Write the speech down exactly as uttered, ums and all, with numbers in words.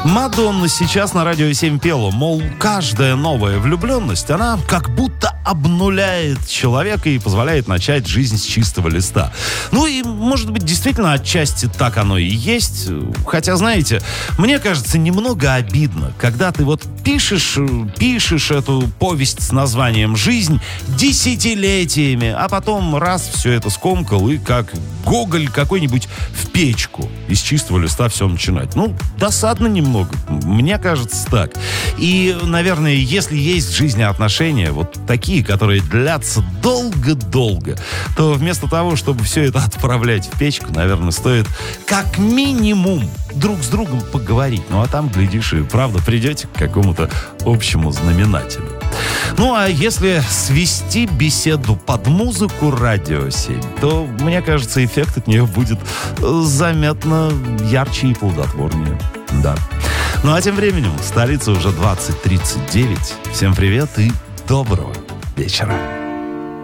Мадонна сейчас на Радио семь пела, мол, каждая новая влюбленность, она как будто обнуляет человека и позволяет начать жизнь с чистого листа. Ну и, может быть, действительно отчасти так оно и есть. Хотя, знаете, мне кажется, немного обидно, когда ты вот пишешь, пишешь эту повесть с названием «Жизнь» десятилетиями, а потом раз все это скомкал и как Гоголь какой-нибудь в печку из чистого листа все начинать. Ну, досадно немного. Мне кажется так. И, наверное, если есть в жизни отношения вот такие, которые длятся долго-долго, то вместо того, чтобы все это отправлять в печку, наверное, стоит как минимум друг с другом поговорить. Ну, а там, глядишь, и правда придете к какому-то общему знаменателю. Ну, а если свести беседу под музыку Радио семь, то, мне кажется, эффект от нее будет заметно ярче и плодотворнее. Да. Ну, а тем временем в столице уже двадцать тридцать девять. Всем привет и доброго вечера.